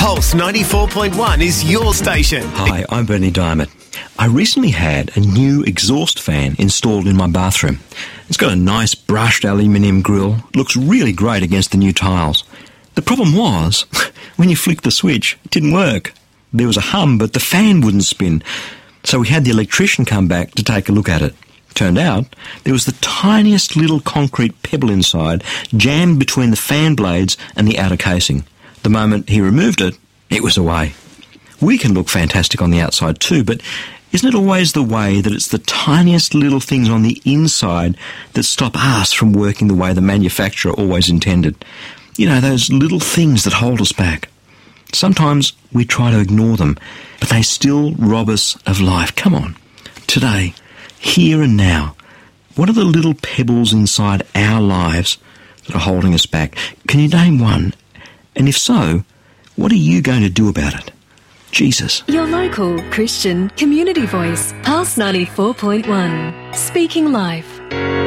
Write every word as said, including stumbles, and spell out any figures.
Pulse ninety-four point one is your station. Hi, I'm Bernie Diamond. I recently had a new exhaust fan installed in my bathroom. It's got a nice brushed aluminium grille. It looks really great against the new tiles. The problem was, when you flicked the switch, it didn't work. There was a hum, but the fan wouldn't spin. So we had the electrician come back to take a look at it. Turned out there was the tiniest little concrete pebble inside, jammed between the fan blades and the outer casing. The moment he removed it, it was away. We can look fantastic on the outside too, but isn't it always the way that it's the tiniest little things on the inside that stop us from working the way the manufacturer always intended? You know, those little things that hold us back. Sometimes we try to ignore them, but they still rob us of life. Come on. Today, here and now, what are the little pebbles inside our lives that are holding us back? Can you name one? And if so, what are you going to do about it? Jesus. Your local Christian community voice, Pulse ninety-four point one. Speaking life.